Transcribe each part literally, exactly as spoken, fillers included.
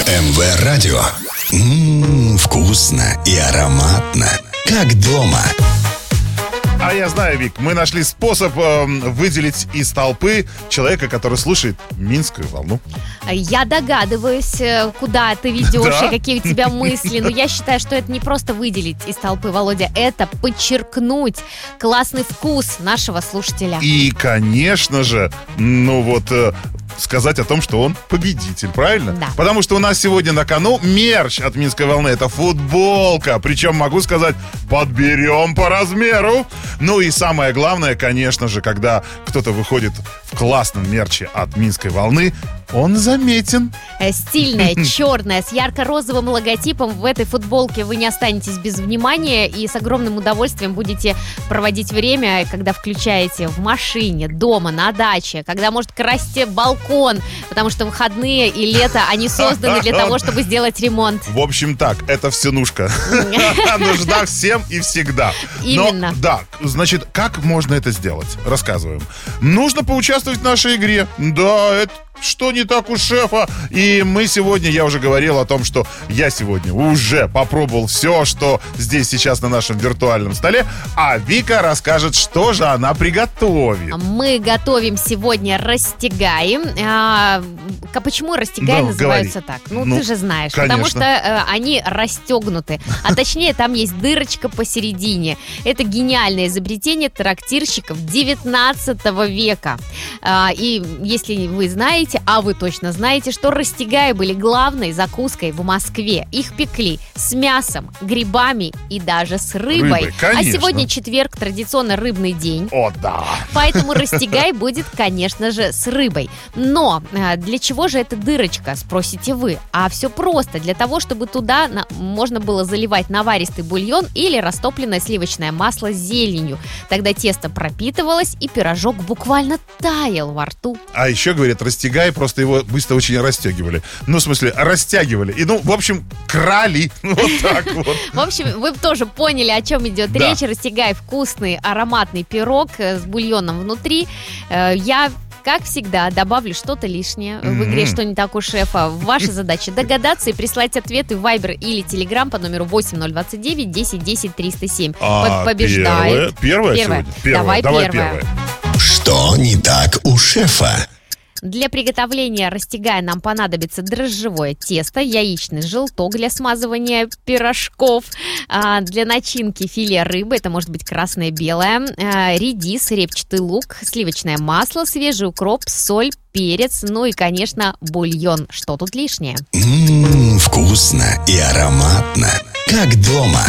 МВ Радио. Ммм, вкусно и ароматно, как дома. А я знаю, Вик, мы нашли способ э, выделить из толпы человека, который слушает Минскую волну. Я догадываюсь, куда ты ведешь Да? и какие у тебя мысли. Но я считаю, что это не просто выделить из толпы, Володя. Это подчеркнуть классный вкус нашего слушателя. И, конечно же, ну вот... э, сказать о том, что он победитель, правильно? Да. Потому что у нас сегодня на кону мерч от Минской волны. Это футболка. Причем, могу сказать, подберем по размеру. Ну и самое главное, конечно же, когда кто-то выходит в классном мерче от Минской волны, он заметен. Стильная, черная, с ярко-розовым логотипом. В этой футболке вы не останетесь без внимания и с огромным удовольствием будете проводить время, когда включаете в машине, дома, на даче, когда может красить балкон, потому что выходные и лето, они созданы для того, чтобы сделать ремонт. В общем так, это всенушка. Нужна всем и всегда. Именно. Но, да, значит, как можно это сделать? Рассказываем. Нужно поучаствовать в нашей игре. Да, это... Что не так у шефа? И мы сегодня, я уже говорил о том, что я сегодня уже попробовал все, что здесь сейчас на нашем виртуальном столе, а Вика расскажет, что же она приготовит. Мы готовим сегодня растягаи. А, к- почему растягаи Да, называются говори. так? Ну, Ну, ты же знаешь. конечно. Потому что э, они расстегнуты. А точнее, там есть дырочка посередине. Это гениальное изобретение трактирщиков девятнадцатого века. А, и если вы знаете, а вы точно знаете, что растягаи были главной закуской в Москве. Их пекли с мясом, грибами и даже с рыбой. Рыбой, а конечно. сегодня четверг, традиционно рыбный день. О, да. Поэтому растягай будет, конечно же, с рыбой. Но э, для чего же эта дырочка, спросите вы? А все просто. Для того, чтобы туда на- можно было заливать наваристый бульон или растопленное сливочное масло с зеленью. Тогда тесто пропитывалось, и пирожок буквально таял во рту. А еще, говорят, растягай, просто его быстро очень растягивали. Ну, в смысле, растягивали. И, ну, в общем, крали. Вот так вот. В общем, вы тоже поняли, о чем идет Да. речь. Растягай вкусный, ароматный пирог э, с бульоном внутри. Э, Я... Как всегда, добавлю что-то лишнее в игре «Что не так у шефа». Ваша задача догадаться и прислать ответы в Viber или Telegram по номеру восемь ноль двадцать девять десять десять триста семь. А Побеждает. Первое, первое Первое. сегодня? Первое. Давай Давай первое. первое. Что не так у шефа? Для приготовления растягая нам понадобится дрожжевое тесто, яичный желток для смазывания пирожков, а, для начинки филе рыбы, это может быть красное, белое, а, редис, репчатый лук, сливочное масло, свежий укроп, соль, перец, ну и, конечно, бульон. Что тут лишнее? Ммм, вкусно и ароматно, как дома.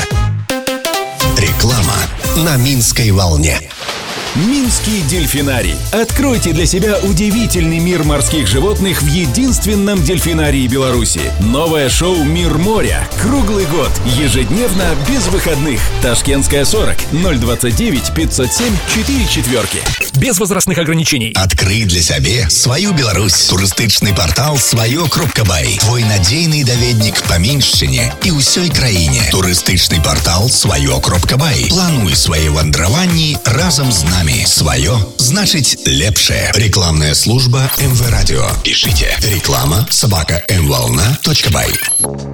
Реклама на Минской волне. Минский дельфинарий. Откройте для себя удивительный мир морских животных в единственном дельфинарии Беларуси. Новое шоу «Мир моря». Круглый год. Ежедневно, без выходных. Ташкентская сорок, ноль двадцать девять пятьсот семь четыре четверки. Без возрастных ограничений. Адкрый для сябе сваю Беларусь. Турыстычны партал сваё кропка бай. Твой надзейны даведнік па Міншчыне і ўсёй краіне. Турыстычны партал сваё кропка бай. Плануй свае вандраванні разам з нами. Свое значит лепшее. Рекламная служба МВ Радио. Пишите реклама собака мволна точка бай.